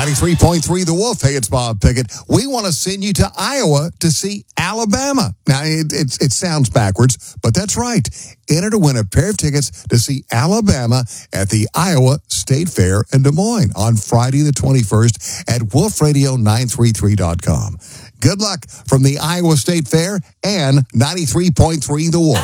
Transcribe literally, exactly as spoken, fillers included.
ninety-three point three The Wolf. Hey, it's Bob Pickett. We want to send you to Iowa to see Alabama. Now, it, it, it sounds backwards, but that's right. Enter to win a pair of tickets to see Alabama at the Iowa State Fair in Des Moines on Friday the twenty-first at wolf radio nine three three dot com. Good luck from the Iowa State Fair and ninety-three point three The Wolf.